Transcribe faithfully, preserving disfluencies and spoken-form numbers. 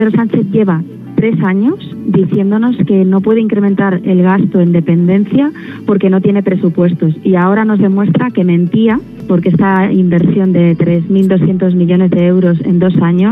Pedro Sánchez lleva tres años diciéndonos que no puede incrementar el gasto en dependencia porque no tiene presupuestos, y ahora nos demuestra que mentía, porque esta inversión de tres mil doscientos millones de euros en dos años